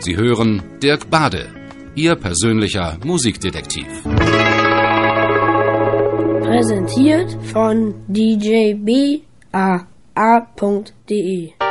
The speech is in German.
Sie hören Dirk Bade, Ihr persönlicher Musikdetektiv. Präsentiert von djbaa.de